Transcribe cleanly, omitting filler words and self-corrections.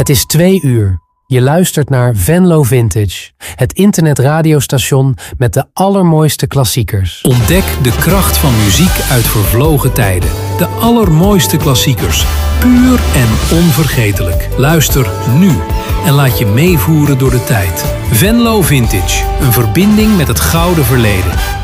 Het is 2 uur. Je luistert naar Venlo Vintage, het internetradiostation met de allermooiste klassiekers. Ontdek de kracht van muziek uit vervlogen tijden. De allermooiste klassiekers, puur en onvergetelijk. Luister nu en laat je meevoeren door de tijd. Venlo Vintage, een verbinding met het gouden verleden.